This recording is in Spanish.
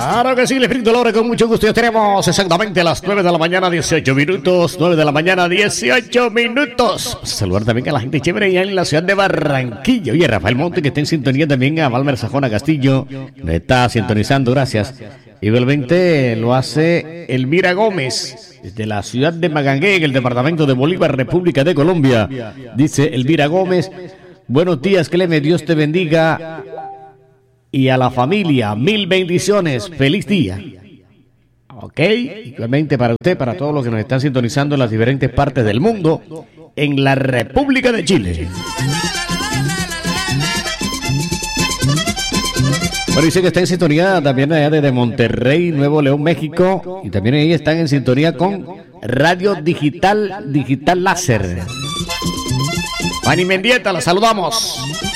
Claro que sí, le brindo la hora con mucho gusto. Ya tenemos exactamente a las 9 de la mañana, 18 minutos. 9 de la mañana, 18 minutos. Vamos a saludar también a la gente chévere allá en la ciudad de Barranquilla. Oye, Rafael Monte, que está en sintonía también, a Valmer Sajona Castillo. Me está sintonizando, gracias. Igualmente lo hace Elvira Gómez, desde la ciudad de Magangué, en el departamento de Bolívar, República de Colombia. Dice Elvira Gómez, buenos días, Clemente, Dios te bendiga. Y a la familia, mil bendiciones, feliz día. Ok, igualmente para usted, para todos los que nos están sintonizando en las diferentes partes del mundo, en la República de Chile. Bueno, dice que está en sintonía también allá desde Monterrey, Nuevo León, México, y también ahí están en sintonía con Radio Digital Láser. Fanny Mendieta, la saludamos.